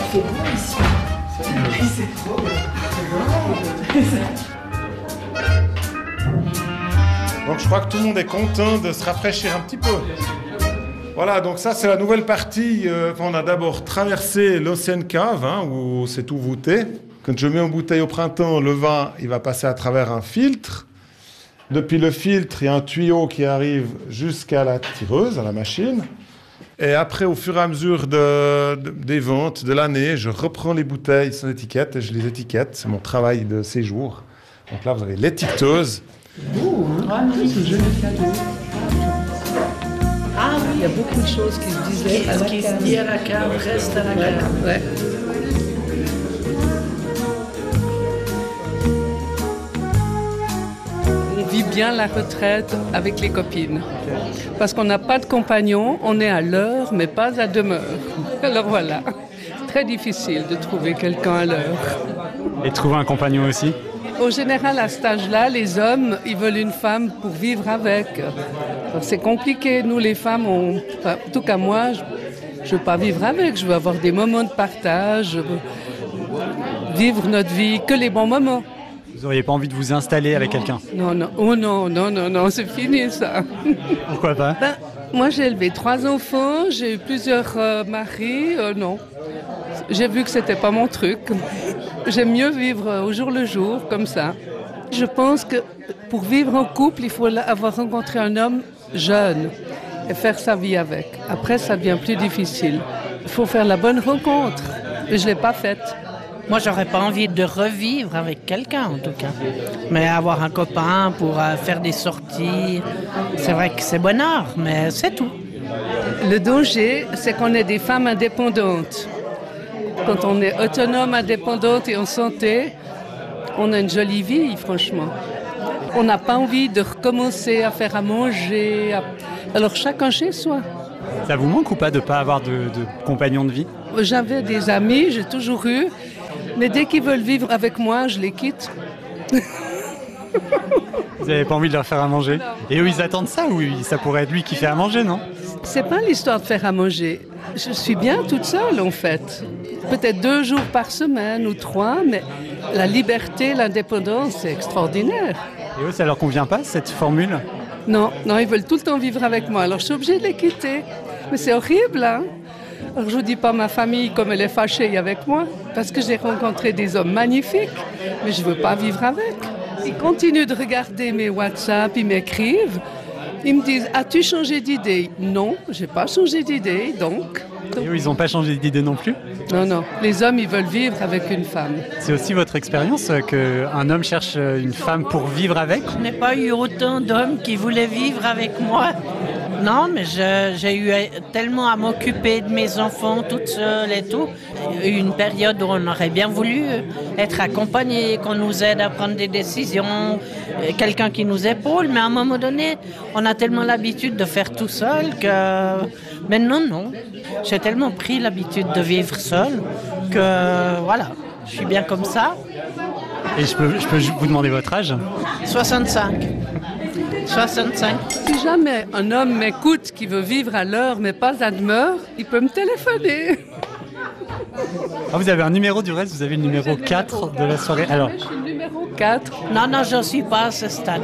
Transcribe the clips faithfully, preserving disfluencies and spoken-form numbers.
fait bon ici. C'est trop bien. Donc je crois que tout le monde est content de se rafraîchir un petit peu. Voilà, donc ça c'est la nouvelle partie. Euh, on a d'abord traversé l'Ocean Cave, hein, où c'est tout voûté. Quand je mets en bouteille au printemps, le vin, il va passer à travers un filtre. Depuis le filtre, il y a un tuyau qui arrive jusqu'à la tireuse, à la machine. Et après, au fur et à mesure de, de, des ventes de l'année, je reprends les bouteilles sans étiquette et je les étiquette. C'est mon travail de séjour. Donc là, vous avez l'étiqueteuse. Ouh, ah, c'est un joli cadeau. Ah oui, il y a beaucoup de choses qui se disaient. Ce qui se dit à la cave reste à la cave. Ouais. On vit bien la retraite avec les copines. Parce qu'on n'a pas de compagnon, on est à l'heure, mais pas à demeure. Alors voilà, c'est très difficile de trouver quelqu'un à l'heure. Et trouver un compagnon aussi? Au général, à cet âge-là, les hommes, ils veulent une femme pour vivre avec. Alors, c'est compliqué. Nous, les femmes, on... enfin, en tout cas moi, je ne veux pas vivre avec. Je veux avoir des moments de partage, je veux vivre notre vie, que les bons moments. Vous n'auriez pas envie de vous installer avec quelqu'un? Non, non, oh non, non, non, non, c'est fini ça. Pourquoi pas? Ben, moi, j'ai élevé trois enfants, j'ai eu plusieurs euh, maris, euh, non. J'ai vu que c'était pas mon truc. J'aime mieux vivre au jour le jour, comme ça. Je pense que pour vivre en couple, il faut avoir rencontré un homme jeune et faire sa vie avec. Après, ça devient plus difficile. Il faut faire la bonne rencontre. Et je ne l'ai pas faite. Moi, j'aurais pas envie de revivre avec quelqu'un, en tout cas. Mais avoir un copain pour euh, faire des sorties, c'est vrai que c'est bonheur, mais c'est tout. Le danger, c'est qu'on est des femmes indépendantes. Quand on est autonome, indépendante et en santé, on a une jolie vie, franchement. On n'a pas envie de recommencer à faire à manger. À... Alors, chacun chez soi. Ça vous manque ou pas de ne pas avoir de, de compagnon de vie? J'avais des amis, j'ai toujours eu. Mais dès qu'ils veulent vivre avec moi, je les quitte. Vous n'avez pas envie de leur faire à manger? Et eux, ils attendent ça ou ça pourrait être lui qui fait à manger, non? C'est pas l'histoire de faire à manger. Je suis bien toute seule, en fait. Peut-être deux jours par semaine ou trois, mais la liberté, l'indépendance, c'est extraordinaire. Et eux, ça leur convient pas, cette formule? Non, non, ils veulent tout le temps vivre avec moi. Alors, je suis obligée de les quitter. Mais c'est horrible, hein? Alors, je ne vous dis pas ma famille comme elle est fâchée avec moi, parce que j'ai rencontré des hommes magnifiques, mais je ne veux pas vivre avec. Ils continuent de regarder mes WhatsApp, ils m'écrivent. Ils me disent « As-tu changé d'idée ?» Non, je n'ai pas changé d'idée, donc... Et eux, ils n'ont pas changé d'idée non plus? Non, non. Les hommes, ils veulent vivre avec une femme. C'est aussi votre expérience qu'un homme cherche une femme pour vivre avec? Je n'ai pas eu autant d'hommes qui voulaient vivre avec moi. Non, mais je, j'ai eu tellement à m'occuper de mes enfants toute seule et tout. Il y a eu une période où on aurait bien voulu être accompagnés, qu'on nous aide à prendre des décisions, quelqu'un qui nous épaule. Mais à un moment donné, on a tellement l'habitude de faire tout seul que... Maintenant, non. J'ai tellement pris l'habitude de vivre seule que, voilà, je suis bien comme ça. Et je peux, je peux vous demander votre âge? soixante-cinq. soixante-cinq. Si jamais un homme m'écoute qui veut vivre à l'heure mais pas à demeure, il peut me téléphoner. Ah, vous avez un numéro du reste, vous avez le numéro quatre de la soirée. Alors. Je suis le numéro quatre. Non, non, je ne suis pas à ce stade.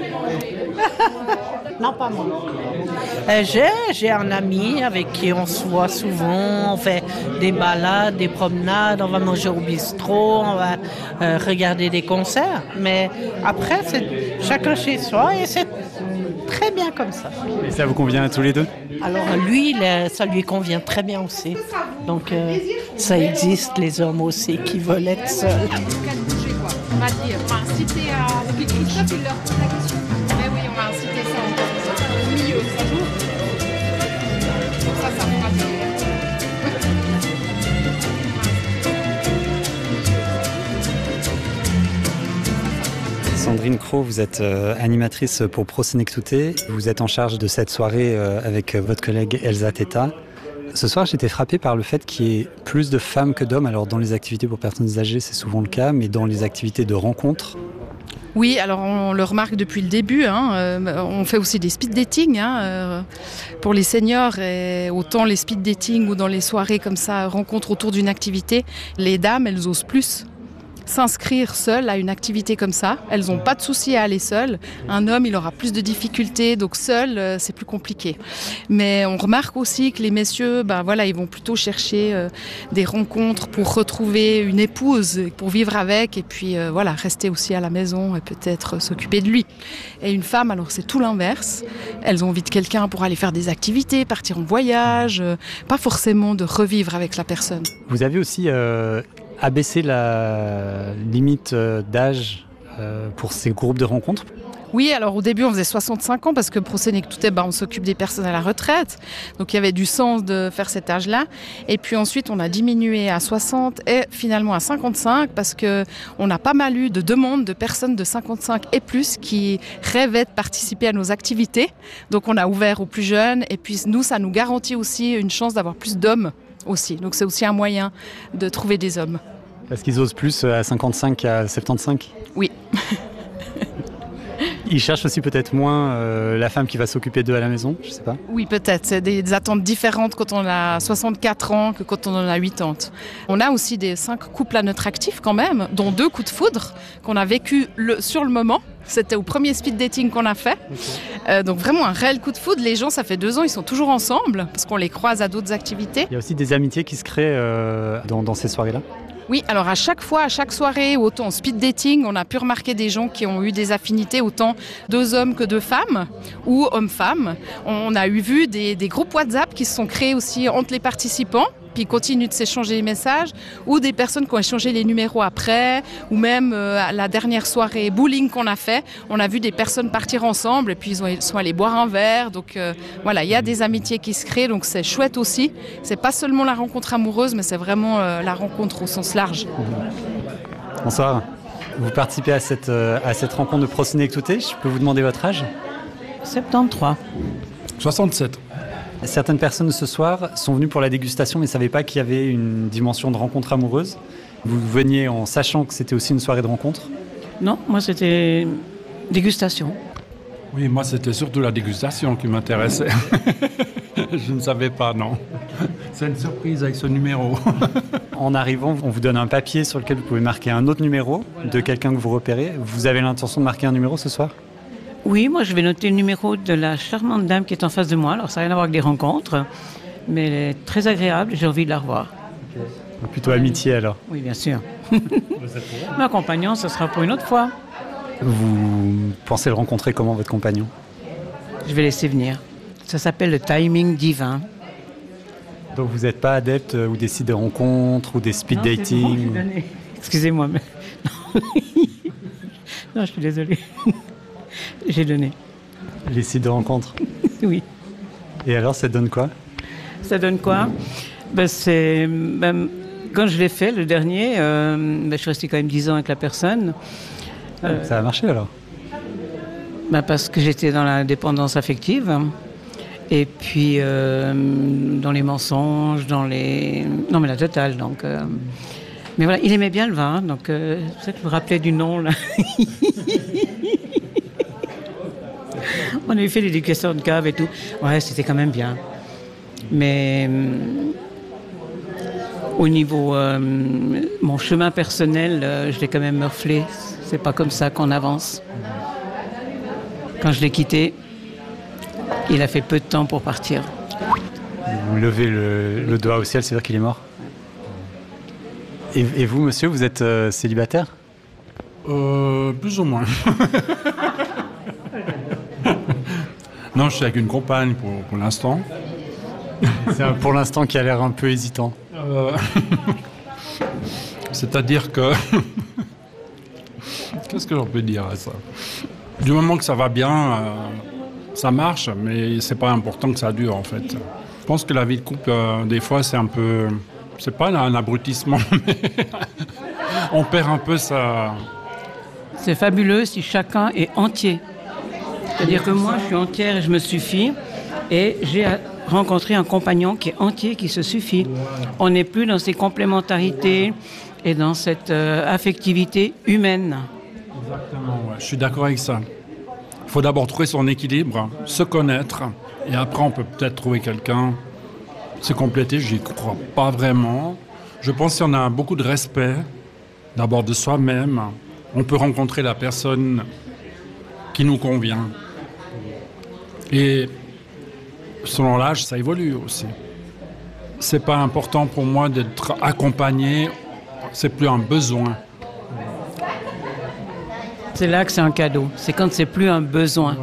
Non, pas moi. Euh, j'ai, j'ai un ami avec qui on se voit souvent, on fait des balades, des promenades, on va manger au bistrot, on va euh, regarder des concerts. Mais après, c'est chacun chez soi et c'est très bien comme ça. Et ça vous convient à tous les deux? Alors lui, il est, ça lui convient très bien aussi. Donc euh, ça existe, les hommes aussi qui veulent être seuls. On va dire, on va inciter à... Christophe, il leur pose la question. Mais oui, on va inciter ça au milieu, ça joue. Ça, ça me rappelle. Sandrine Cros, vous êtes euh, animatrice pour Prosenectute. Vous êtes en charge de cette soirée euh, avec votre collègue Elsa Teta. Ce soir, j'étais frappé par le fait qu'il y ait plus de femmes que d'hommes. Alors, dans les activités pour personnes âgées, c'est souvent le cas, mais dans les activités de rencontre, Oui, alors on le remarque depuis le début. Hein, euh, on fait aussi des speed dating hein, euh, pour les seniors. Et autant les speed dating ou dans les soirées comme ça, rencontres autour d'une activité, les dames, elles osent plus s'inscrire seules à une activité comme ça. Elles n'ont pas de souci à aller seules. Un homme, il aura plus de difficultés, donc seul, euh, c'est plus compliqué. Mais on remarque aussi que les messieurs, ben voilà, ils vont plutôt chercher euh, des rencontres pour retrouver une épouse, pour vivre avec, et puis euh, voilà, rester aussi à la maison et peut-être s'occuper de lui. Et une femme, alors c'est tout l'inverse. Elles ont envie de quelqu'un pour aller faire des activités, partir en voyage, euh, pas forcément de revivre avec la personne. Vous avez aussi euh, abaissé la limite d'âge euh, pour ces groupes de rencontres? Oui, alors au début on faisait soixante-cinq ans parce que Prosenectute, ben, on s'occupe des personnes à la retraite. Donc il y avait du sens de faire cet âge-là. Et puis ensuite on a diminué à soixante et finalement à cinquante-cinq parce qu'on a pas mal eu de demandes de personnes de cinquante-cinq et plus qui rêvaient de participer à nos activités. Donc on a ouvert aux plus jeunes et puis nous ça nous garantit aussi une chance d'avoir plus d'hommes aussi. Donc c'est aussi un moyen de trouver des hommes. Parce qu'ils osent plus à cinquante-cinq qu'à soixante-quinze? Oui. Ils cherchent aussi peut-être moins euh, la femme qui va s'occuper d'eux à la maison, je sais pas. Oui, peut-être. C'est des, des attentes différentes quand on a soixante-quatre ans que quand on en a quatre-vingts. On a aussi des cinq couples à notre actif quand même, dont deux coups de foudre qu'on a vécu le, sur le moment. C'était au premier speed dating qu'on a fait. Okay. Euh, donc vraiment un réel coup de foudre. Les gens, ça fait deux ans, ils sont toujours ensemble parce qu'on les croise à d'autres activités. Il y a aussi des amitiés qui se créent euh, dans, dans ces soirées-là? Oui, alors à chaque fois, à chaque soirée, autant en speed dating, on a pu remarquer des gens qui ont eu des affinités, autant deux hommes que deux femmes, ou hommes-femmes. On a eu vu des, des groupes WhatsApp qui se sont créés aussi entre les participants, puis continuent de s'échanger les messages, ou des personnes qui ont échangé les numéros après, ou même euh, à la dernière soirée bowling qu'on a fait, on a vu des personnes partir ensemble, et puis ils, ont, ils sont allés boire un verre. Donc euh, voilà, il y a des amitiés qui se créent, donc c'est chouette aussi. C'est pas seulement la rencontre amoureuse, mais c'est vraiment euh, la rencontre au sens large. Bonsoir. Vous participez à cette, euh, à cette rencontre de Prosenectute. Je peux vous demander votre âge? soixante-treize. soixante-sept. Certaines personnes ce soir sont venues pour la dégustation mais ne savaient pas qu'il y avait une dimension de rencontre amoureuse. Vous veniez en sachant que c'était aussi une soirée de rencontre? Non, moi c'était dégustation. Oui, moi c'était surtout la dégustation qui m'intéressait. Je ne savais pas, non. C'est une surprise avec ce numéro. En arrivant, on vous donne un papier sur lequel vous pouvez marquer un autre numéro de quelqu'un que vous repérez. Vous avez l'intention de marquer un numéro ce soir? Oui, moi je vais noter le numéro de la charmante dame qui est en face de moi. Alors ça n'a rien à voir avec des rencontres, mais elle est très agréable et j'ai envie de la revoir. Okay. Plutôt amitié alors? Oui, bien sûr. Ma compagnon, ce sera pour une autre fois. Vous pensez le rencontrer comment, votre compagnon? Je vais laisser venir. Ça s'appelle le timing divin. Donc vous n'êtes pas adepte ou des sites de rencontres ou des speed non, dating? Bon, excusez-moi, mais... non, je suis désolée. J'ai donné. Les sites de rencontres? Oui. Et alors, ça donne quoi? Ça donne quoi? ben, c'est, ben, Quand je l'ai fait, le dernier, euh, ben, je suis restée quand même dix ans avec la personne. Euh, ça a marché alors? ben, Parce que j'étais dans la dépendance affective. Et puis, euh, dans les mensonges, dans les... Non, mais la totale, donc... Euh... Mais voilà, il aimait bien le vin, donc euh, c'est pour ça que je me rappelais du nom, là. On avait fait l'éducation de cave et tout. Ouais, c'était quand même bien. Mais euh, au niveau... Euh, mon chemin personnel, euh, je l'ai quand même morflé. C'est pas comme ça qu'on avance. Quand je l'ai quitté, il a fait peu de temps pour partir. Vous levez le, le doigt au ciel, c'est-à-dire qu'il est mort? Et, et vous, monsieur, vous êtes euh, célibataire? euh, Plus ou moins. Non, je suis avec une compagne pour, pour l'instant. C'est un pour l'instant qui a l'air un peu hésitant. Euh... C'est-à-dire que... Qu'est-ce que j'en peux dire à ça? Du moment que ça va bien, euh, ça marche, mais c'est pas important que ça dure, en fait. Je pense que la vie de couple, euh, des fois, c'est un peu... C'est pas un abrutissement, mais on perd un peu sa... C'est fabuleux si chacun est entier. C'est-à-dire que moi, je suis entière et je me suffis. Et j'ai rencontré un compagnon qui est entier, qui se suffit. On n'est plus dans ces complémentarités et dans cette euh, affectivité humaine. Exactement, ouais. Je suis d'accord avec ça. Il faut d'abord trouver son équilibre, se connaître, et après on peut peut-être trouver quelqu'un, se compléter, j'y crois pas vraiment. Je pense qu'on a beaucoup de respect, d'abord de soi-même, on peut rencontrer la personne qui nous convient. Et selon l'âge, ça évolue aussi. C'est pas important pour moi d'être accompagné, c'est plus un besoin. C'est là que c'est un cadeau, c'est quand c'est plus un besoin.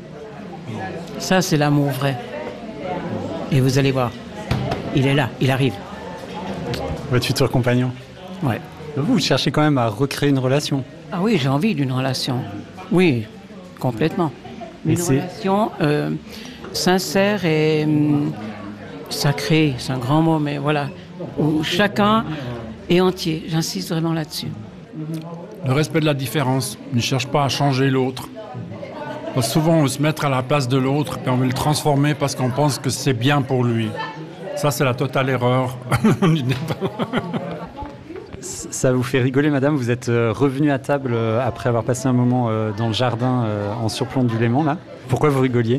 Ça, c'est l'amour vrai. Et vous allez voir, il est là, il arrive. Votre futur compagnon? Ouais. Vous, vous cherchez quand même à recréer une relation? Ah oui, j'ai envie d'une relation. Oui, complètement. Une relation euh, sincère et hum, sacrée, c'est un grand mot, mais voilà, où chacun est entier. J'insiste vraiment là-dessus. Le respect de la différence, ne cherche pas à changer l'autre. Parce que souvent, on veut se mettre à la place de l'autre, puis on veut le transformer parce qu'on pense que c'est bien pour lui. Ça, c'est la totale erreur du débat. Ça vous fait rigoler, madame? Vous êtes revenue à table après avoir passé un moment dans le jardin en surplomb du Léman, là. Pourquoi vous rigoliez?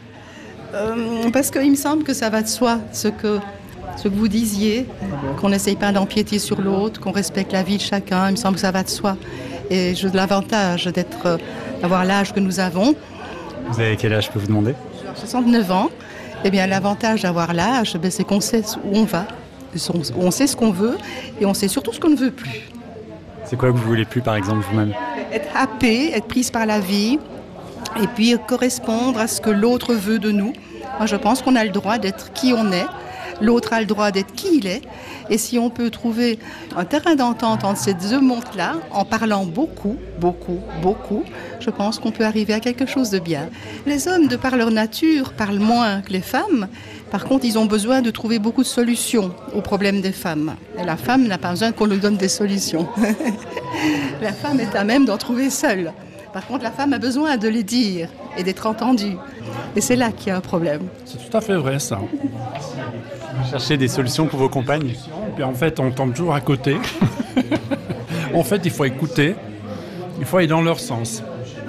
euh, Parce qu'il me semble que ça va de soi, ce que, ce que vous disiez, qu'on n'essaye pas d'empiéter sur l'autre, qu'on respecte la vie de chacun. Il me semble que ça va de soi. Et j'ai l'avantage d'être, d'avoir l'âge que nous avons. Vous avez quel âge, je peux vous demander? soixante-neuf ans. Eh bien, l'avantage d'avoir l'âge, ben, c'est qu'on sait où on va. On sait ce qu'on veut et on sait surtout ce qu'on ne veut plus. C'est quoi que vous voulez plus, par exemple, vous-même? Être happée, être prise par la vie et puis correspondre à ce que l'autre veut de nous. Moi, je pense qu'on a le droit d'être qui on est. L'autre a le droit d'être qui il est. Et si on peut trouver un terrain d'entente entre ces deux mondes-là, en parlant beaucoup, beaucoup, beaucoup, je pense qu'on peut arriver à quelque chose de bien. Les hommes, de par leur nature, parlent moins que les femmes. Par contre, ils ont besoin de trouver beaucoup de solutions aux problèmes des femmes. Et la femme n'a pas besoin qu'on lui donne des solutions. La femme est à même d'en trouver seule. Par contre, la femme a besoin de les dire et d'être entendue. Et c'est là qu'il y a un problème. C'est tout à fait vrai, ça. Vous cherchez des solutions pour vos compagnes? Puis en fait, on tombe toujours à côté. En fait, il faut écouter. Il faut aller dans leur sens.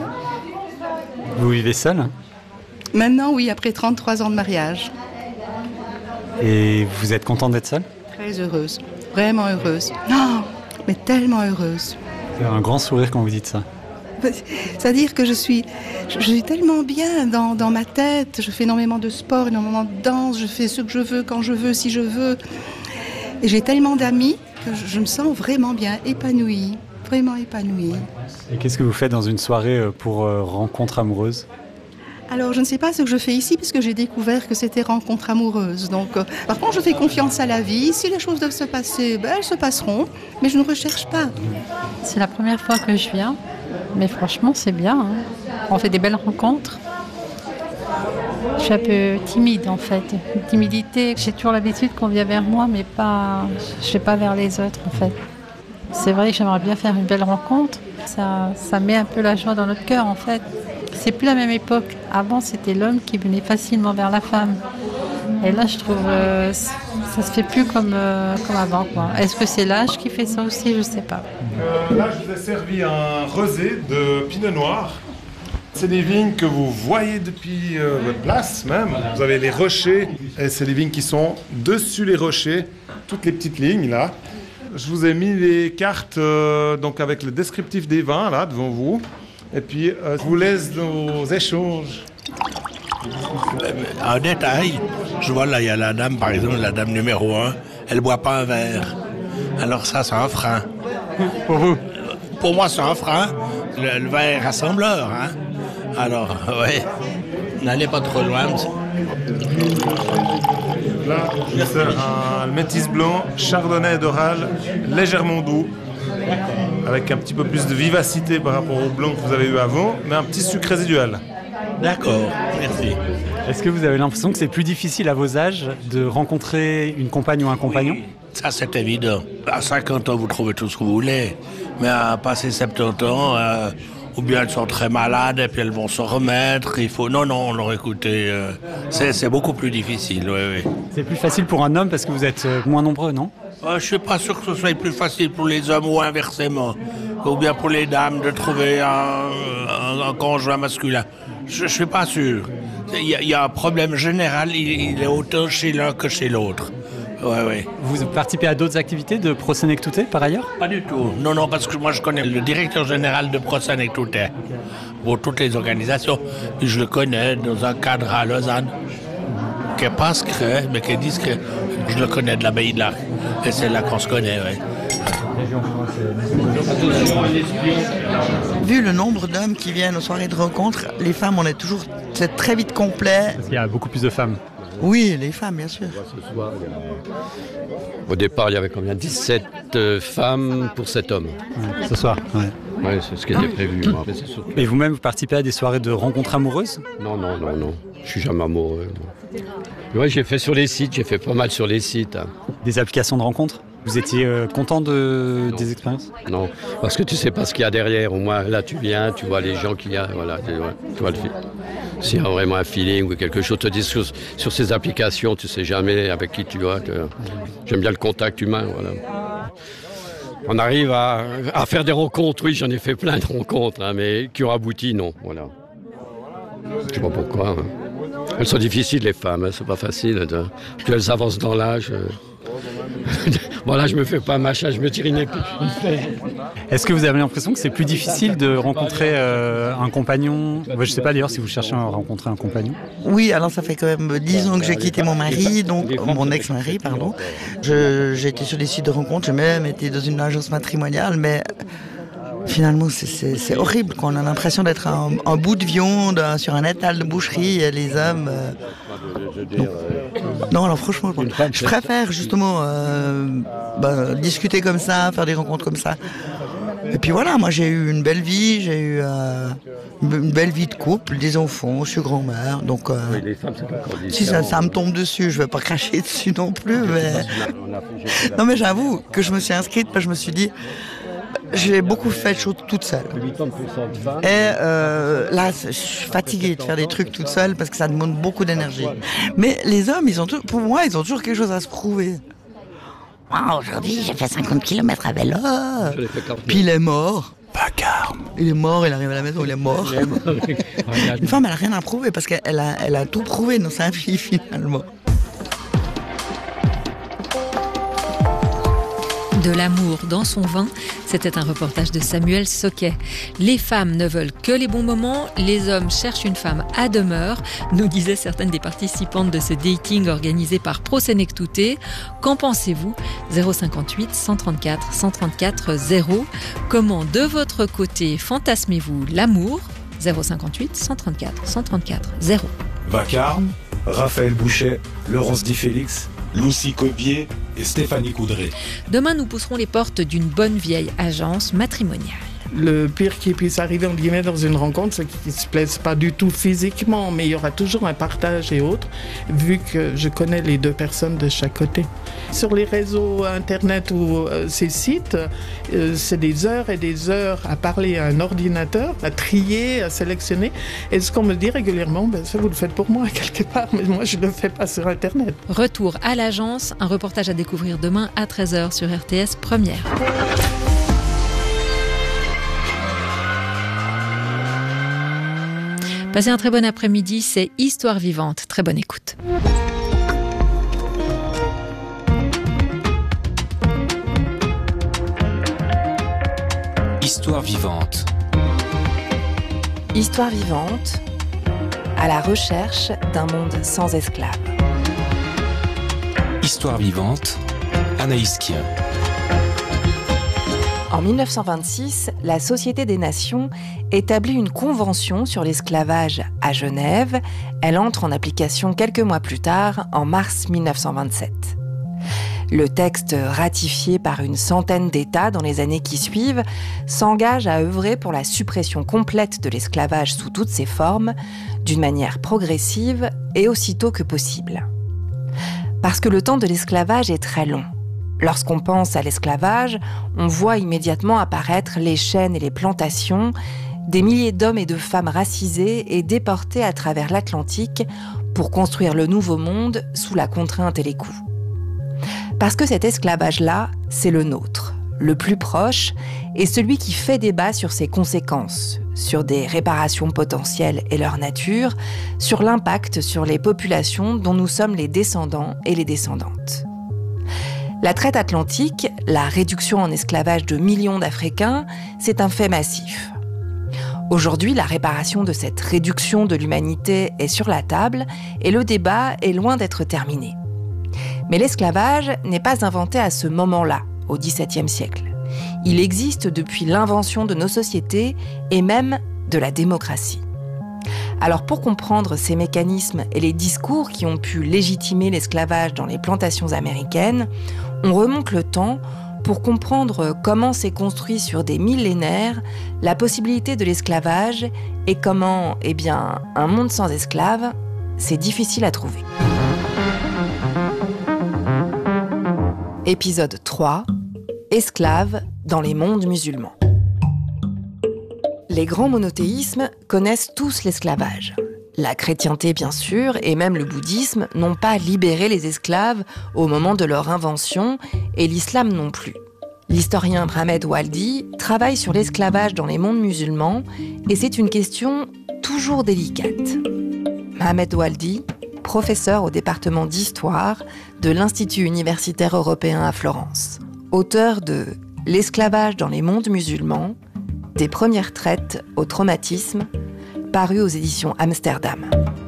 Vous vivez seul? Maintenant, oui, après trente-trois ans de mariage. Et vous êtes contente d'être seule? Très heureuse, vraiment heureuse. Non, mais tellement heureuse. Vous avez un grand sourire quand vous dites ça. C'est-à-dire que je suis, je suis tellement bien dans, dans ma tête. Je fais énormément de sport, énormément de danse. Je fais ce que je veux, quand je veux, si je veux. Et j'ai tellement d'amis que je, je me sens vraiment bien épanouie, vraiment épanouie. Et qu'est-ce que vous faites dans une soirée pour euh, rencontre amoureuse? Alors, je ne sais pas ce que je fais ici, puisque j'ai découvert que c'était rencontre amoureuse. Donc, euh, par contre, je fais confiance à la vie. Si les choses doivent se passer, ben, elles se passeront. Mais je ne recherche pas. C'est la première fois que je viens. Mais franchement, c'est bien. Hein. On fait des belles rencontres. Je suis un peu timide, en fait. Une timidité. J'ai toujours l'habitude qu'on vient vers moi, mais pas, je ne vais pas vers les autres, en fait. C'est vrai que j'aimerais bien faire une belle rencontre. Ça, ça met un peu la joie dans notre cœur, en fait. C'est plus la même époque. Avant, c'était l'homme qui venait facilement vers la femme. Et là, je trouve euh, ça se fait plus comme, euh, comme avant, quoi. Est-ce que c'est l'âge qui fait ça aussi? Je sais pas. Euh, là, je vous ai servi un rosé de pinot noir. C'est des vignes que vous voyez depuis euh, votre place même. Vous avez les rochers, et c'est des vignes qui sont dessus les rochers, toutes les petites lignes là. Je vous ai mis les cartes euh, donc avec le descriptif des vins là devant vous. Et puis, euh, je vous laisse nos échanges. En détail, je vois là, il y a la dame, par exemple, la dame numéro un, elle ne boit pas un verre. Alors ça, c'est un frein. Pour vous? Pour moi, c'est un frein. Le, le verre rassembleur, hein. Alors, ouais, n'allez pas trop loin. Là, je sers un métis blanc, chardonnay d'oral, légèrement doux, avec un petit peu plus de vivacité par rapport au blanc que vous avez eu avant, mais un petit sucre résiduel. D'accord, merci. Est-ce que vous avez l'impression que c'est plus difficile à vos âges de rencontrer une compagne ou un compagnon? Oui, ça c'est évident. À cinquante ans, vous trouvez tout ce que vous voulez, mais à passer soixante-dix ans, euh, ou bien elles sont très malades et puis elles vont se remettre. Il faut... Non, non, alors écoutez, euh, c'est, c'est beaucoup plus difficile, oui, oui. C'est plus facile pour un homme parce que vous êtes moins nombreux, non? Euh, je ne suis pas sûr que ce soit plus facile pour les hommes ou inversement. ou bien pour les dames de trouver un, un, un conjoint masculin. Je ne suis pas sûr. Il y, y a un problème général, il, il est autant chez l'un que chez l'autre. Ouais, ouais. Vous participez à d'autres activités de Prosenectute par ailleurs? Pas du tout. Non, non, parce que moi je connais le directeur général de Prosenectute pour toutes les organisations. Puis je le connais dans un cadre à Lausanne, qui n'est pas secret, mais qui est discret. Je le connais de l'abbaye de l'Arc. Et c'est là qu'on se connaît, oui. Vu le nombre d'hommes qui viennent aux soirées de rencontres, les femmes, on est toujours c'est très vite complet. Parce qu'il y a beaucoup plus de femmes. Oui, les femmes, bien sûr. Au départ, il y avait combien? dix-sept femmes pour sept hommes. Ce soir, oui. Oui, c'est ce qui était prévu. Mais c'est surtout... Et vous-même, vous participez à des soirées de rencontres amoureuses? Non, non, non, non. Je suis jamais amoureux. Oui, j'ai fait sur les sites, j'ai fait pas mal sur les sites. Hein. Des applications de rencontres? Vous étiez euh, content de, des expériences? Non, parce que tu sais pas ce qu'il y a derrière. Au moins, là, tu viens, tu vois les gens qu'il y a. Voilà, tu vois, tu vois le fait. S'il y a vraiment un feeling ou quelque chose, te dis sur, sur ces applications, tu sais jamais avec qui tu vas. Tu... J'aime bien le contact humain, voilà. On arrive à, à faire des rencontres, oui, j'en ai fait plein de rencontres, hein, mais qui ont abouti, non, voilà. Je sais pas pourquoi. Hein. Elles sont difficiles, les femmes, hein, c'est pas facile. De... Plus elles avancent dans l'âge. Euh... Voilà, je me fais pas machin, je me tire une épée. Est-ce que vous avez l'impression que c'est plus difficile de rencontrer euh, un compagnon? Je ne sais pas d'ailleurs si vous cherchez à rencontrer un compagnon. Oui, alors ça fait quand même dix ans que j'ai quitté mon mari, donc mon ex-mari, pardon. Je, j'ai été sur des sites de rencontres, j'ai même été dans une agence matrimoniale, mais finalement c'est, c'est, c'est horrible, quoi. On a l'impression d'être un, un bout de viande sur un étal de boucherie, et les hommes... Euh, non. non, alors franchement, je préfère justement euh, bah, discuter comme ça, faire des rencontres comme ça. Et puis voilà, moi j'ai eu une belle vie, j'ai eu euh, une belle vie de couple, des enfants, je suis grand-mère, donc euh, oui, les femmes, c'est pas si ça, ça me tombe dessus, je vais pas cracher dessus non plus, mais... Non mais j'avoue que je me suis inscrite parce que je me suis dit, j'ai beaucoup fait de choses toute seule. Et euh, là, je suis fatiguée de faire des trucs toute seule parce que ça demande beaucoup d'énergie. Mais les hommes, ils ont tout, pour moi, ils ont toujours quelque chose à se prouver. Oh, aujourd'hui, j'ai fait cinquante kilomètres à vélo. Puis il est mort. Vacarme. Il est mort, il arrive à la maison, il est mort. Une femme, elle n'a rien à prouver parce qu'elle a, elle a tout prouvé dans sa vie, finalement. De l'amour dans son vin, c'était un reportage de Samuel Soquet. Les femmes ne veulent que les bons moments, les hommes cherchent une femme à demeure, nous disaient certaines des participantes de ce dating organisé par Prosenectute. Qu'en pensez-vous? zéro cinquante-huit cent trente-quatre cent trente-quatre zéro. Comment de votre côté fantasmez-vous l'amour? zéro cinquante-huit cent trente-quatre cent trente-quatre zéro. Vacarme, Raphaël Bouchet, Laurence Di Félix, Lucie Cobier et Stéphanie Coudray. Demain, nous pousserons les portes d'une bonne vieille agence matrimoniale. Le pire qui puisse arriver, en guillemets, dans une rencontre, c'est qu'ils ne se plaisent pas du tout physiquement, mais il y aura toujours un partage et autres, vu que je connais les deux personnes de chaque côté. Sur les réseaux Internet ou euh, ces sites, euh, c'est des heures et des heures à parler à un ordinateur, à trier, à sélectionner. Et ce qu'on me dit régulièrement, ben, ça vous le faites pour moi quelque part, mais moi je ne le fais pas sur Internet. Retour à l'agence, un reportage à découvrir demain à treize heures sur R T S Première. Passez un très bon après-midi, c'est Histoire vivante. Très bonne écoute. Histoire vivante. Histoire vivante, à la recherche d'un monde sans esclaves. Histoire vivante, Anaïs Kien. En mille neuf cent vingt-six, la Société des Nations établit une convention sur l'esclavage à Genève. Elle entre en application quelques mois plus tard, en mars mille neuf cent vingt-sept. Le texte, ratifié par une centaine d'États dans les années qui suivent, s'engage à œuvrer pour la suppression complète de l'esclavage sous toutes ses formes, d'une manière progressive et aussitôt que possible. Parce que le temps de l'esclavage est très long. Lorsqu'on pense à l'esclavage, on voit immédiatement apparaître les chaînes et les plantations, des milliers d'hommes et de femmes racisés et déportés à travers l'Atlantique pour construire le nouveau monde sous la contrainte et les coups. Parce que cet esclavage-là, c'est le nôtre. le plus proche, est celui qui fait débat sur ses conséquences, sur des réparations potentielles et leur nature, sur l'impact sur les populations dont nous sommes les descendants et les descendantes. La traite atlantique, la réduction en esclavage de millions d'Africains, c'est un fait massif. Aujourd'hui, la réparation de cette réduction de l'humanité est sur la table et le débat est loin d'être terminé. Mais l'esclavage n'est pas inventé à ce moment-là, au dix-septième siècle. Il existe depuis l'invention de nos sociétés et même de la démocratie. Alors pour comprendre ces mécanismes et les discours qui ont pu légitimer l'esclavage dans les plantations américaines, on remonte le temps pour comprendre comment s'est construit sur des millénaires la possibilité de l'esclavage et comment, eh bien, un monde sans esclaves, c'est difficile à trouver. Épisode trois. Esclaves dans les mondes musulmans. Les grands monothéismes connaissent tous l'esclavage. La chrétienté, bien sûr, et même le bouddhisme n'ont pas libéré les esclaves au moment de leur invention, et l'islam non plus. L'historien Mohamed Waldi travaille sur l'esclavage dans les mondes musulmans, et c'est une question toujours délicate. Mohamed Waldi, professeur au département d'histoire de l'Institut universitaire européen à Florence, auteur de « L'esclavage dans les mondes musulmans », des premières traites au traumatisme, paru aux éditions Amsterdam.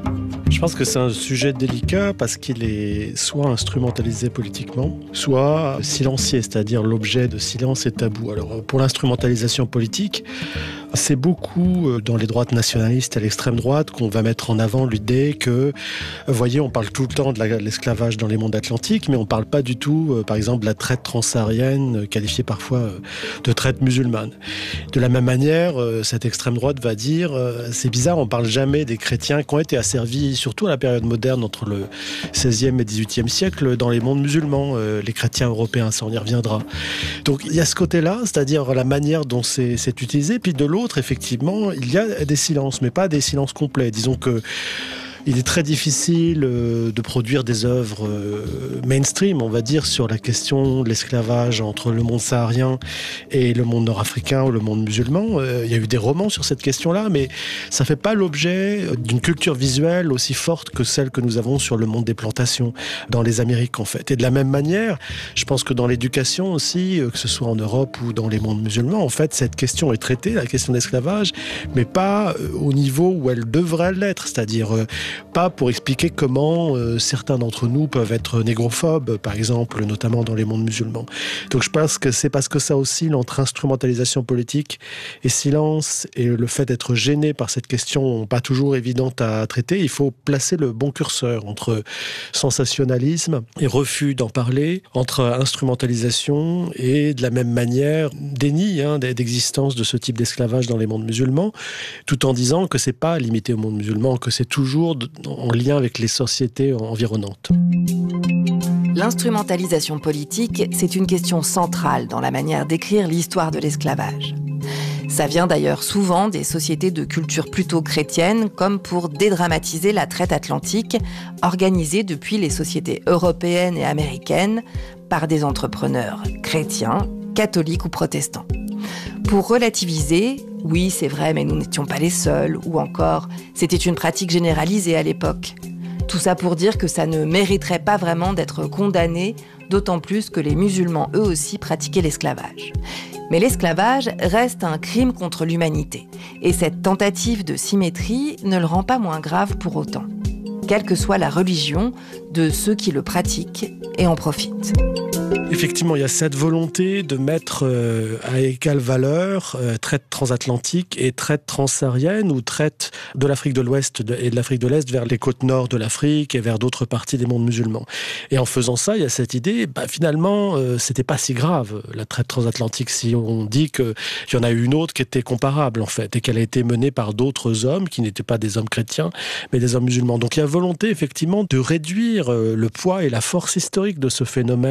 Je pense que c'est un sujet délicat parce qu'il est soit instrumentalisé politiquement, soit silencié, c'est-à-dire l'objet de silence est tabou. Alors pour l'instrumentalisation politique, c'est beaucoup dans les droites nationalistes et l'extrême droite qu'on va mettre en avant l'idée que, vous voyez, on parle tout le temps de l'esclavage dans les mondes atlantiques, mais on ne parle pas du tout, par exemple, de la traite transsaharienne, qualifiée parfois de traite musulmane. De la même manière, cette extrême droite va dire, c'est bizarre, on ne parle jamais des chrétiens qui ont été asservis, surtout à la période moderne, entre le seizième et dix-huitième siècle, dans les mondes musulmans, les chrétiens européens, ça on y reviendra. Donc il y a ce côté-là, c'est-à-dire la manière dont c'est, c'est utilisé, puis de l'autre, effectivement, il y a des silences, mais pas des silences complets. Disons que il est très difficile euh, de produire des œuvres euh, mainstream, on va dire, sur la question de l'esclavage entre le monde saharien et le monde nord-africain ou le monde musulman. Euh, il y a eu des romans sur cette question-là, mais ça ne fait pas l'objet d'une culture visuelle aussi forte que celle que nous avons sur le monde des plantations dans les Amériques, en fait. Et de la même manière, je pense que dans l'éducation aussi, euh, que ce soit en Europe ou dans les mondes musulmans, en fait, cette question est traitée, la question d'esclavage, mais pas euh, au niveau où elle devrait l'être, c'est-à-dire euh, pas pour expliquer comment euh, certains d'entre nous peuvent être négrophobes, par exemple, notamment dans les mondes musulmans. Donc je pense que c'est parce que ça oscille entre instrumentalisation politique et silence, et le fait d'être gêné par cette question pas toujours évidente à traiter, il faut placer le bon curseur entre sensationnalisme et refus d'en parler, entre instrumentalisation et de la même manière déni hein, d'existence de ce type d'esclavage dans les mondes musulmans, tout en disant que c'est pas limité au monde musulman, que c'est toujours en lien avec les sociétés environnantes. L'instrumentalisation politique, c'est une question centrale dans la manière d'écrire l'histoire de l'esclavage. Ça vient d'ailleurs souvent des sociétés de culture plutôt chrétienne, comme pour dédramatiser la traite atlantique, organisée depuis les sociétés européennes et américaines par des entrepreneurs chrétiens, catholiques ou protestants. Pour relativiser, oui, c'est vrai, mais nous n'étions pas les seuls, ou encore, c'était une pratique généralisée à l'époque. Tout ça pour dire que ça ne mériterait pas vraiment d'être condamné, d'autant plus que les musulmans, eux aussi, pratiquaient l'esclavage. Mais l'esclavage reste un crime contre l'humanité, et cette tentative de symétrie ne le rend pas moins grave pour autant, quelle que soit la religion de ceux qui le pratiquent et en profitent. Effectivement, il y a cette volonté de mettre euh, à égale valeur euh, traite transatlantique et traite transsaharienne ou traite de l'Afrique de l'Ouest et de l'Afrique de l'Est vers les côtes nord de l'Afrique et vers d'autres parties des mondes musulmans. Et en faisant ça, il y a cette idée, bah, finalement, euh, c'était pas si grave, la traite transatlantique, si on dit qu'il y en a eu une autre qui était comparable, en fait, et qu'elle a été menée par d'autres hommes qui n'étaient pas des hommes chrétiens, mais des hommes musulmans. Donc il y a volonté, effectivement, de réduire euh, le poids et la force historique de ce phénomène qui est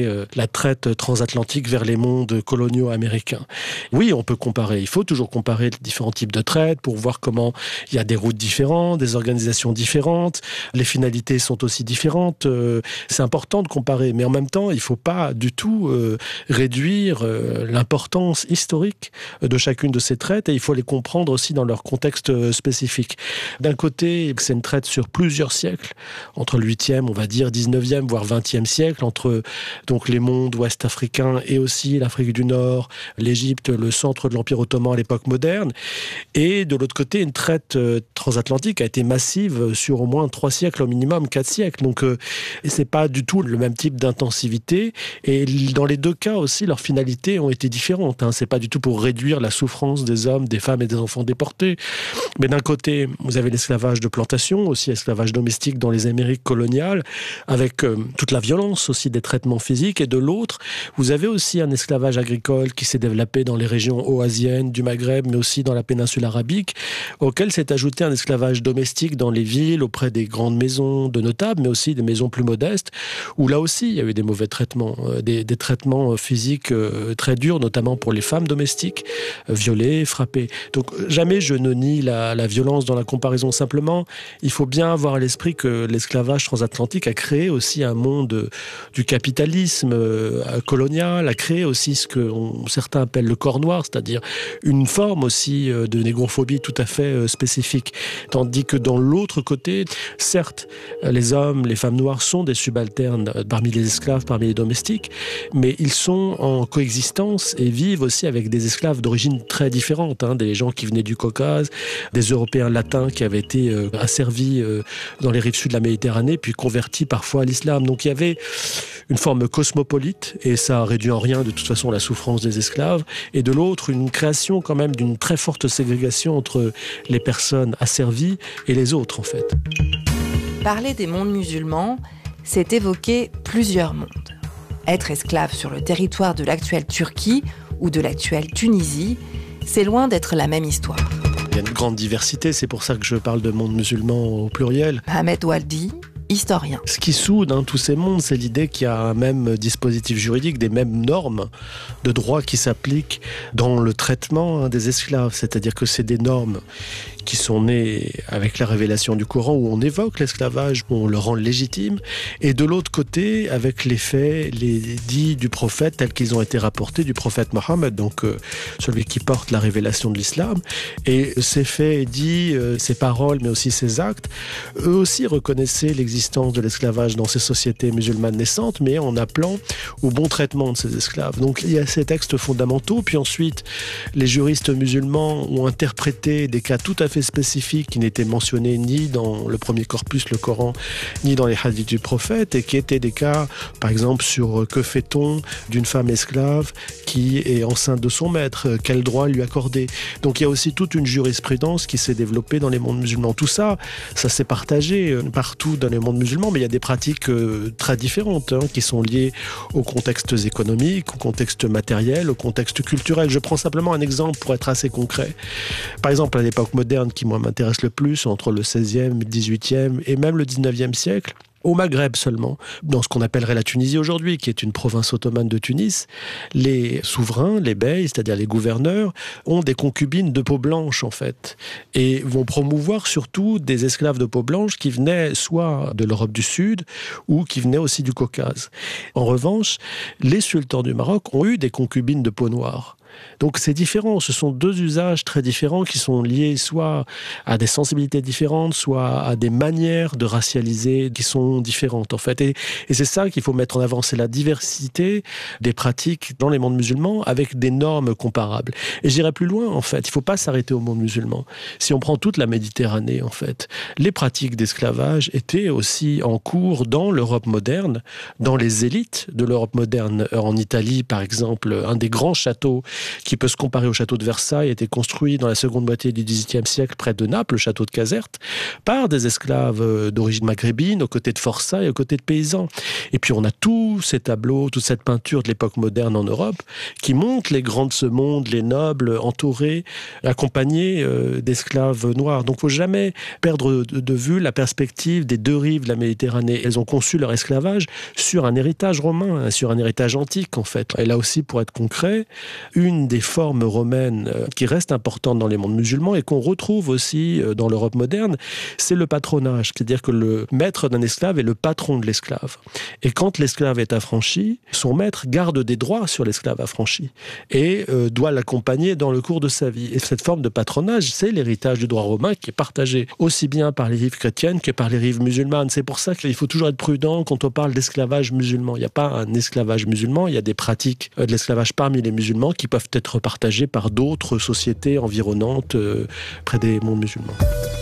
euh, la traite transatlantique vers les mondes coloniaux américains. Oui, on peut comparer. Il faut toujours comparer les différents types de traite pour voir comment il y a des routes différentes, des organisations différentes, les finalités sont aussi différentes. Euh, c'est important de comparer, mais en même temps, il ne faut pas du tout euh, réduire euh, l'importance historique de chacune de ces traites et il faut les comprendre aussi dans leur contexte spécifique. D'un côté, c'est une traite sur plusieurs siècles, entre le huitième, on va dire, dix-neuvième, voire vingtième siècle, entre donc, les mondes ouest africains et aussi l'Afrique du Nord, l'Égypte, le centre de l'Empire ottoman à l'époque moderne. Et de l'autre côté, une traite euh, transatlantique a été massive sur au moins trois siècles, au minimum quatre siècles. Donc, euh, c'est pas du tout le même type d'intensivité. Et dans les deux cas aussi, leurs finalités ont été différentes. Hein. C'est pas du tout pour réduire la souffrance des hommes, des femmes et des enfants déportés. Mais d'un côté, vous avez l'esclavage de plantation, aussi esclavage domestique dans les Amériques coloniales, avec euh, toute la violence aussi des traitements physiques. Et de l'autre, vous avez aussi un esclavage agricole qui s'est développé dans les régions oasiennes du Maghreb, mais aussi dans la péninsule arabique, auquel s'est ajouté un esclavage domestique dans les villes, auprès des grandes maisons de notables, mais aussi des maisons plus modestes, où là aussi, il y a eu des mauvais traitements, euh, des, des traitements physiques euh, très durs, notamment pour les femmes domestiques, euh, violées, frappées. Donc, jamais je ne nie la, la violence dans la comparaison. Simplement, il faut bien avoir à l'esprit que l'esclavage transatlantique a créé aussi un monde du capitalisme euh, colonial, a créé aussi ce que on, certains appellent le corps noir, c'est-à-dire une forme aussi euh, de négrophobie tout à fait euh, spécifique. Tandis que dans l'autre côté, certes, les hommes, les femmes noires sont des subalternes parmi les esclaves, parmi les domestiques, mais ils sont en coexistence et vivent aussi avec des esclaves d'origine très différente, hein, des gens qui venaient du Caucase, des Européens latins qui avaient été euh, asservis euh, dans les rives sud de la Méditerranée, puis convertis parfois à l'islam. Donc il y avait une forme cosmopolite, et ça réduit en rien de toute façon la souffrance des esclaves, et de l'autre, une création quand même d'une très forte ségrégation entre les personnes asservies et les autres en fait. Parler des mondes musulmans, c'est évoquer plusieurs mondes. Être esclave sur le territoire de l'actuelle Turquie ou de l'actuelle Tunisie, c'est loin d'être la même histoire. Il y a une grande diversité, c'est pour ça que je parle de monde musulman au pluriel. Ahmed Waldi, historien. Ce qui soude hein, tous ces mondes, c'est l'idée qu'il y a un même dispositif juridique, des mêmes normes de droit qui s'appliquent dans le traitement hein, des esclaves. C'est-à-dire que c'est des normes qui sont nées avec la révélation du Coran, où on évoque l'esclavage, où on le rend légitime, et de l'autre côté, avec les faits, les dits du prophète, tels qu'ils ont été rapportés du prophète Mohammed, donc euh, celui qui porte la révélation de l'islam. Et ces faits et dits, euh, ces paroles, mais aussi ces actes, eux aussi reconnaissaient l'existence de l'esclavage dans ces sociétés musulmanes naissantes, mais en appelant au bon traitement de ces esclaves. Donc il y a ces textes fondamentaux, puis ensuite, les juristes musulmans ont interprété des cas tout à fait spécifiques qui n'étaient mentionnés ni dans le premier corpus, le Coran, ni dans les hadiths du prophète, et qui étaient des cas, par exemple, sur que fait-on d'une femme esclave qui est enceinte de son maître, quel droit lui accorder. Donc il y a aussi toute une jurisprudence qui s'est développée dans les mondes musulmans. Tout ça, ça s'est partagé partout dans les mondes musulmans, mais il y a des pratiques euh, très différentes hein, qui sont liées aux contextes économiques, au contexte matériel, au contexte culturel. Je prends simplement un exemple pour être assez concret. Par exemple, à l'époque moderne, qui moi m'intéresse le plus, entre le seizième, le dix-huitième et même le dix-neuvième siècle, au Maghreb seulement, dans ce qu'on appellerait la Tunisie aujourd'hui, qui est une province ottomane de Tunis, les souverains, les beys, c'est-à-dire les gouverneurs, ont des concubines de peau blanche en fait, et vont promouvoir surtout des esclaves de peau blanche qui venaient soit de l'Europe du Sud ou qui venaient aussi du Caucase. En revanche, les sultans du Maroc ont eu des concubines de peau noire. Donc c'est différent, ce sont deux usages très différents qui sont liés soit à des sensibilités différentes, soit à des manières de racialiser qui sont différentes en fait. Et, et c'est ça qu'il faut mettre en avant, c'est la diversité des pratiques dans les mondes musulmans avec des normes comparables. Et j'irai plus loin en fait, il ne faut pas s'arrêter au monde musulman. Si on prend toute la Méditerranée en fait, les pratiques d'esclavage étaient aussi en cours dans l'Europe moderne, dans les élites de l'Europe moderne. En Italie par exemple, un des grands châteaux qui peut se comparer au château de Versailles, a été construit dans la seconde moitié du dix-huitième siècle près de Naples, le château de Caserte, par des esclaves d'origine maghrébine, aux côtés de forçats et aux côtés de paysans. Et puis on a tous ces tableaux, toute cette peinture de l'époque moderne en Europe, qui montre les grands de ce monde, les nobles, entourés, accompagnés euh, d'esclaves noirs. Donc il ne faut jamais perdre de, de vue la perspective des deux rives de la Méditerranée. Elles ont conçu leur esclavage sur un héritage romain, hein, sur un héritage antique en fait. Et là aussi, pour être concret, une des formes romaines euh, qui reste importante dans les mondes musulmans et qu'on retrouve aussi euh, dans l'Europe moderne, c'est le patronage. C'est-à-dire que le maître d'un esclave est le patron de l'esclave. Et quand l'esclave est affranchi, son maître garde des droits sur l'esclave affranchi et euh, doit l'accompagner dans le cours de sa vie. Et cette forme de patronage, c'est l'héritage du droit romain qui est partagé aussi bien par les rives chrétiennes que par les rives musulmanes. C'est pour ça qu'il faut toujours être prudent quand on parle d'esclavage musulman. Il n'y a pas un esclavage musulman, il y a des pratiques de l'esclavage parmi les musulmans qui peuvent être partagées par d'autres sociétés environnantes euh, près des mondes musulmans.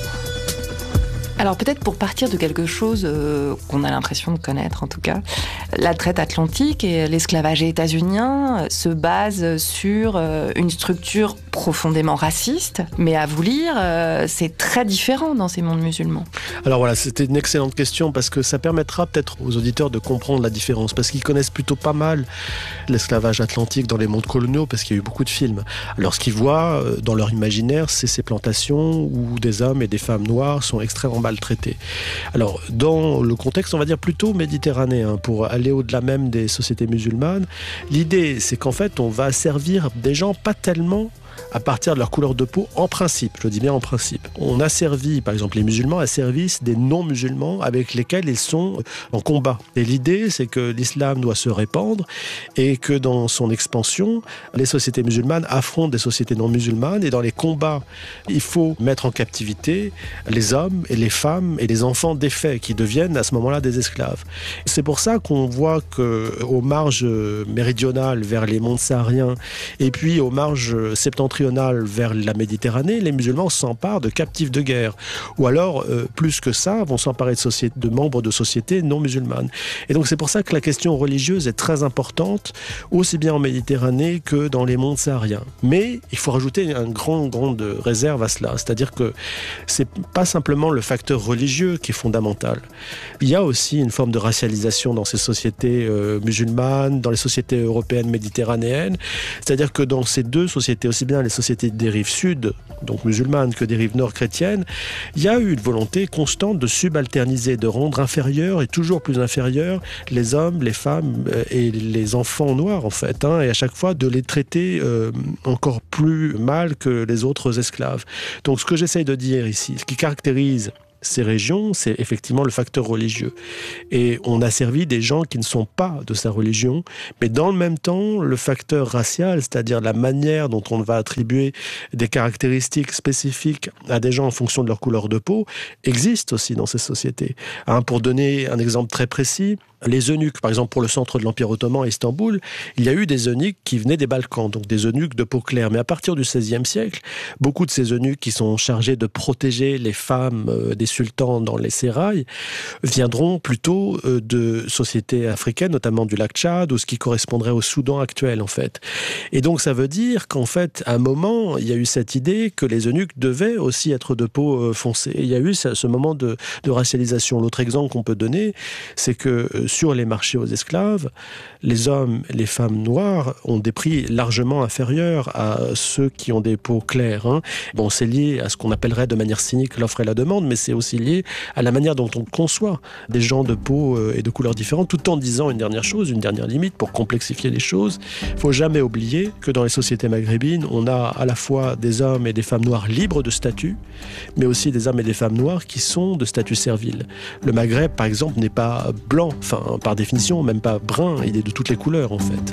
Alors peut-être pour partir de quelque chose euh, qu'on a l'impression de connaître en tout cas, la traite atlantique et l'esclavage états-unien se basent sur euh, une structure profondément raciste, mais à vous lire, euh, c'est très différent dans ces mondes musulmans. Alors voilà, c'était une excellente question parce que ça permettra peut-être aux auditeurs de comprendre la différence, parce qu'ils connaissent plutôt pas mal l'esclavage atlantique dans les mondes coloniaux, parce qu'il y a eu beaucoup de films. Alors ce qu'ils voient euh, dans leur imaginaire, c'est ces plantations où des hommes et des femmes noires sont extrêmement maltraités. Alors, dans le contexte, on va dire plutôt méditerranéen, pour aller au-delà même des sociétés musulmanes, l'idée, c'est qu'en fait, on va servir des gens pas tellement à partir de leur couleur de peau, en principe, je dis bien en principe. On a servi, par exemple, les musulmans à service des non-musulmans avec lesquels ils sont en combat. Et l'idée, c'est que l'islam doit se répandre et que dans son expansion, les sociétés musulmanes affrontent des sociétés non-musulmanes et dans les combats, il faut mettre en captivité les hommes et les femmes et les enfants défaits qui deviennent à ce moment-là des esclaves. C'est pour ça qu'on voit qu'aux marges méridionales vers les monts sahariens et puis aux marges septentrionales vers la Méditerranée, les musulmans s'emparent de captifs de guerre. Ou alors, euh, plus que ça, vont s'emparer de, société, de membres de sociétés non musulmanes. Et donc c'est pour ça que la question religieuse est très importante, aussi bien en Méditerranée que dans les mondes sahariens. Mais il faut rajouter une grande, grande réserve à cela. C'est-à-dire que c'est pas simplement le facteur religieux qui est fondamental. Il y a aussi une forme de racialisation dans ces sociétés euh, musulmanes, dans les sociétés européennes méditerranéennes. C'est-à-dire que dans ces deux sociétés, aussi bien les sociétés des rives sud, donc musulmanes, que des rives nord chrétiennes, il y a eu une volonté constante de subalterniser, de rendre inférieurs et toujours plus inférieurs les hommes, les femmes et les enfants noirs en fait, hein, et à chaque fois de les traiter euh, encore plus mal que les autres esclaves. Donc ce que j'essaye de dire ici, ce qui caractérise ces régions, c'est effectivement le facteur religieux. Et on a servi des gens qui ne sont pas de sa religion, mais dans le même temps, le facteur racial, c'est-à-dire la manière dont on va attribuer des caractéristiques spécifiques à des gens en fonction de leur couleur de peau, existe aussi dans ces sociétés. Hein, pour donner un exemple très précis, les eunuques, par exemple pour le centre de l'Empire ottoman à Istanbul, il y a eu des eunuques qui venaient des Balkans, donc des eunuques de peau claire. Mais à partir du seizième siècle, beaucoup de ces eunuques qui sont chargés de protéger les femmes euh, des sultans dans les sérails viendront plutôt euh, de sociétés africaines, notamment du lac Tchad, ou ce qui correspondrait au Soudan actuel en fait. Et donc ça veut dire qu'en fait, à un moment, il y a eu cette idée que les eunuques devaient aussi être de peau euh, foncée. Et il y a eu ce, ce moment de, de racialisation. L'autre exemple qu'on peut donner, c'est que euh, sur les marchés aux esclaves, les hommes et les femmes noires ont des prix largement inférieurs à ceux qui ont des peaux claires. Hein. Bon, c'est lié à ce qu'on appellerait de manière cynique l'offre et la demande, mais c'est aussi lié à la manière dont on conçoit des gens de peau et de couleurs différentes, tout en disant une dernière chose, une dernière limite pour complexifier les choses. Il ne faut jamais oublier que dans les sociétés maghrébines, on a à la fois des hommes et des femmes noires libres de statut, mais aussi des hommes et des femmes noires qui sont de statut servile. Le Maghreb, par exemple, n'est pas blanc, enfin par définition, même pas brun, il est de toutes les couleurs en fait.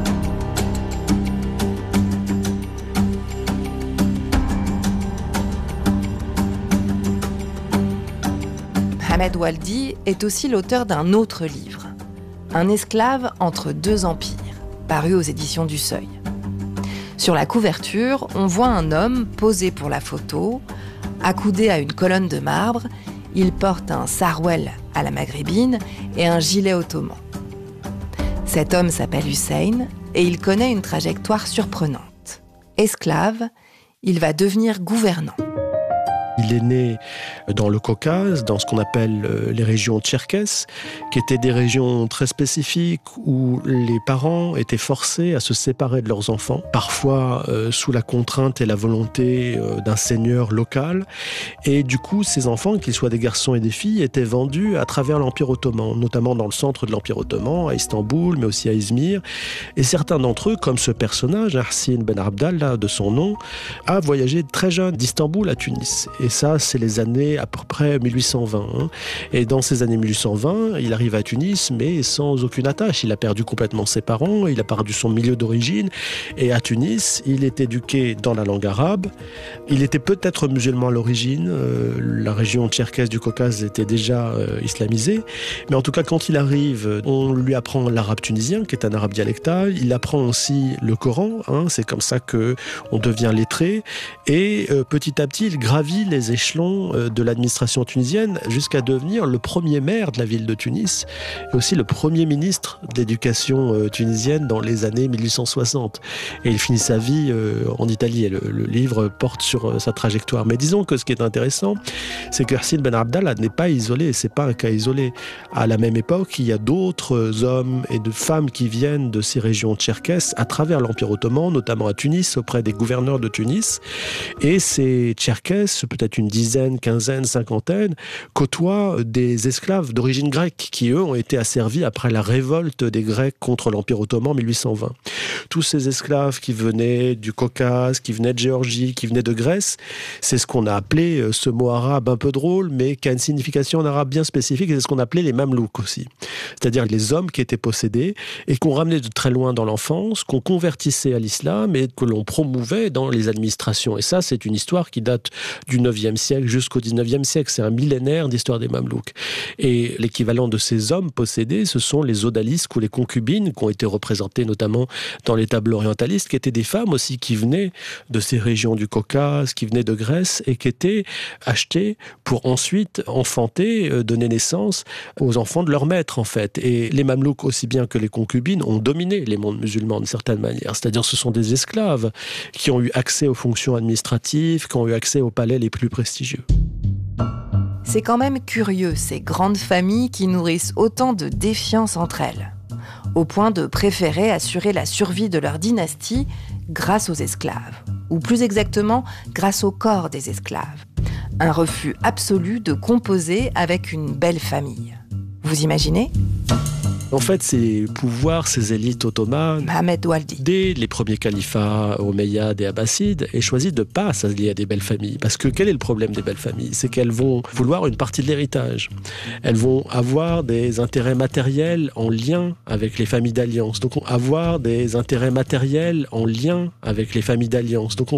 Ahmed Waldi est aussi l'auteur d'un autre livre, Un esclave entre deux empires, paru aux éditions du Seuil. Sur la couverture, on voit un homme posé pour la photo, accoudé à une colonne de marbre. Il porte un sarouel à la maghrébine et un gilet ottoman. Cet homme s'appelle Hussein et il connaît une trajectoire surprenante. esclave, il va devenir gouvernant. Il est né dans le Caucase, dans ce qu'on appelle les régions tcherkesses, qui étaient des régions très spécifiques où les parents étaient forcés à se séparer de leurs enfants, parfois euh, sous la contrainte et la volonté euh, d'un seigneur local. Et du coup, ces enfants, qu'ils soient des garçons et des filles, étaient vendus à travers l'Empire ottoman, notamment dans le centre de l'Empire ottoman, à Istanbul, mais aussi à Izmir. Et certains d'entre eux, comme ce personnage, Ersin Ben Abdallah, de son nom, a voyagé très jeune d'Istanbul à Tunis. Et ça, c'est les années à peu près mille huit cent vingt. Hein. Et dans ces années mille huit cent vingt, il arrive à Tunis, mais sans aucune attache. Il a perdu complètement ses parents, il a perdu son milieu d'origine. Et à Tunis, il est éduqué dans la langue arabe. Il était peut-être musulman à l'origine. Euh, la région tcherkesse du Caucase était déjà euh, islamisée. Mais en tout cas, quand il arrive, on lui apprend l'arabe tunisien, qui est un arabe dialectal. Il apprend aussi le Coran. Hein. C'est comme ça qu'on devient lettré. Et euh, petit à petit, il gravit les échelons de l'administration tunisienne jusqu'à devenir le premier maire de la ville de Tunis et aussi le premier ministre de l'éducation tunisienne dans les années mille huit cent soixante. Et il finit sa vie en Italie et le, le livre porte sur sa trajectoire. Mais disons que ce qui est intéressant, c'est que Ersin Ben Abdallah n'est pas isolé, c'est pas un cas isolé. À la même époque, il y a d'autres hommes et de femmes qui viennent de ces régions tcherkesses à travers l'Empire ottoman, notamment à Tunis, auprès des gouverneurs de Tunis. Et ces tcherkesses, peut-être une dizaine, quinzaine, cinquantaine, côtoient des esclaves d'origine grecque qui, eux, ont été asservis après la révolte des Grecs contre l'Empire ottoman en mille huit cent vingt. Tous ces esclaves qui venaient du Caucase, qui venaient de Géorgie, qui venaient de Grèce, c'est ce qu'on a appelé, ce mot arabe un peu drôle, mais qui a une signification en arabe bien spécifique, et c'est ce qu'on appelait les mamelouks aussi. C'est-à-dire les hommes qui étaient possédés et qu'on ramenait de très loin dans l'enfance, qu'on convertissait à l'islam et que l'on promouvait dans les administrations. Et ça, c'est une histoire qui date du neuvième siècle jusqu'au dix-neuvième siècle. C'est un millénaire d'histoire des Mamelouks. Et l'équivalent de ces hommes possédés, ce sont les odalisques ou les concubines qui ont été représentées notamment dans les tableaux orientalistes, qui étaient des femmes aussi qui venaient de ces régions du Caucase, qui venaient de Grèce et qui étaient achetées pour ensuite enfanter, donner naissance aux enfants de leur maître en fait. Et les Mamelouks, aussi bien que les concubines, ont dominé les mondes musulmans d'une certaine manière. C'est-à-dire ce sont des esclaves qui ont eu accès aux fonctions administratives, qui ont eu accès aux palais les plus prestigieux. C'est quand même curieux, ces grandes familles qui nourrissent autant de défiance entre elles, au point de préférer assurer la survie de leur dynastie grâce aux esclaves, ou plus exactement grâce au corps des esclaves. Un refus absolu de composer avec une belle famille. Vous imaginez ? En fait, ces pouvoirs, ces élites ottomanes, Mohamed Oualdi, dès les premiers califats omeyyades et abbassides, aient choisi de ne pas s'allier à des belles familles. Parce que quel est le problème des belles familles ? C'est qu'elles vont vouloir une partie de l'héritage. Elles vont avoir des intérêts matériels en lien avec les familles d'alliance. Donc, avoir des intérêts matériels en lien avec les familles d'alliance. Donc,